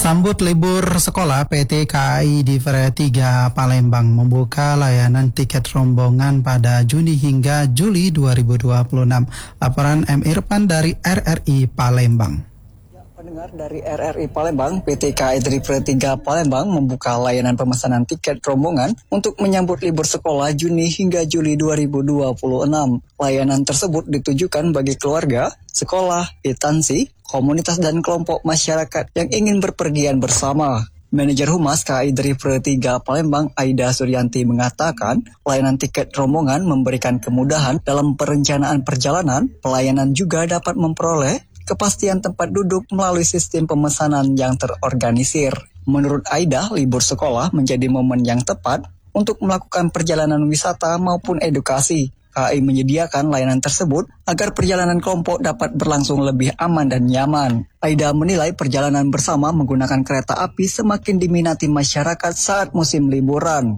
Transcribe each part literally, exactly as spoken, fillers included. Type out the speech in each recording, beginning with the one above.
Sambut libur sekolah, P T K A I Divre tiga Palembang membuka layanan tiket rombongan pada Juni hingga Juli dua ribu dua puluh enam. Laporan M. Irfan dari R R I Palembang. Pendengar dari R R I Palembang, P T K A I Divre tiga Palembang membuka layanan pemesanan tiket rombongan untuk menyambut libur sekolah Juni hingga Juli dua ribu dua puluh enam. Layanan tersebut ditujukan bagi keluarga, sekolah, instansi, komunitas dan kelompok masyarakat yang ingin berpergian bersama. Manajer Humas K A I Divre tiga Palembang, Aida Suryanti mengatakan, layanan tiket rombongan memberikan kemudahan dalam perencanaan perjalanan. Pelayanan juga dapat memperoleh kepastian tempat duduk melalui sistem pemesanan yang terorganisir. Menurut Aida, libur sekolah menjadi momen yang tepat untuk melakukan perjalanan wisata maupun edukasi. K A I menyediakan layanan tersebut agar perjalanan kelompok dapat berlangsung lebih aman dan nyaman. Aida menilai perjalanan bersama menggunakan kereta api semakin diminati masyarakat saat musim liburan.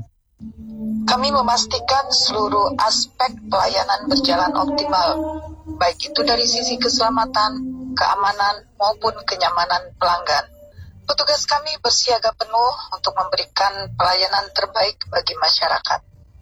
Kami memastikan seluruh aspek pelayanan berjalan optimal, baik itu dari sisi keselamatan, keamanan, maupun kenyamanan pelanggan. Petugas kami bersiaga penuh untuk memberikan pelayanan terbaik bagi masyarakat.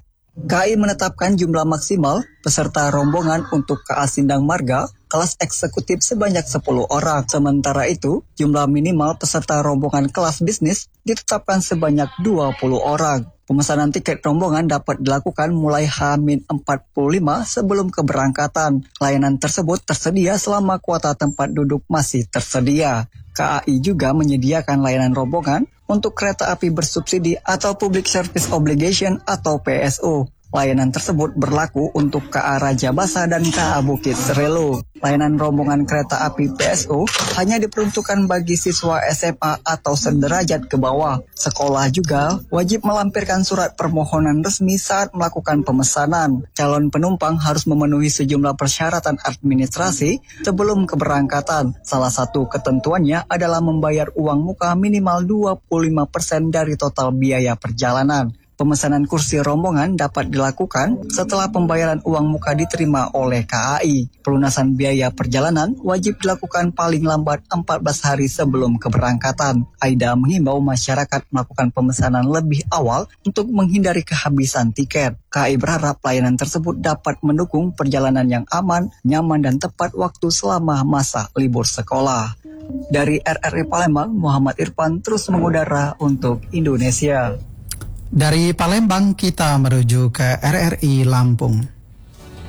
K A I menetapkan jumlah maksimal peserta rombongan untuk K A Sindang Marga kelas eksekutif sebanyak sepuluh orang. Sementara itu, jumlah minimal peserta rombongan kelas bisnis ditetapkan sebanyak dua puluh orang. Pemesanan tiket rombongan dapat dilakukan mulai H empat puluh lima sebelum keberangkatan. Layanan tersebut tersedia selama kuota tempat duduk masih tersedia. K A I juga menyediakan layanan rombongan untuk kereta api bersubsidi atau Public Service Obligation atau P S O. Layanan tersebut berlaku untuk K A Raja Basa dan K A Bukit Serelo. Layanan rombongan kereta api P S O hanya diperuntukkan bagi siswa S M A atau sederajat ke bawah. Sekolah juga wajib melampirkan surat permohonan resmi saat melakukan pemesanan. Calon penumpang harus memenuhi sejumlah persyaratan administrasi sebelum keberangkatan. Salah satu ketentuannya adalah membayar uang muka minimal dua puluh lima persen dari total biaya perjalanan. Pemesanan kursi rombongan dapat dilakukan setelah pembayaran uang muka diterima oleh K A I. Pelunasan biaya perjalanan wajib dilakukan paling lambat empat belas hari sebelum keberangkatan. Aida menghimbau masyarakat melakukan pemesanan lebih awal untuk menghindari kehabisan tiket. K A I berharap layanan tersebut dapat mendukung perjalanan yang aman, nyaman, dan tepat waktu selama masa libur sekolah. Dari R R I Palembang, Muhammad Irfan terus mengudara untuk Indonesia. Dari Palembang kita menuju ke R R I Lampung.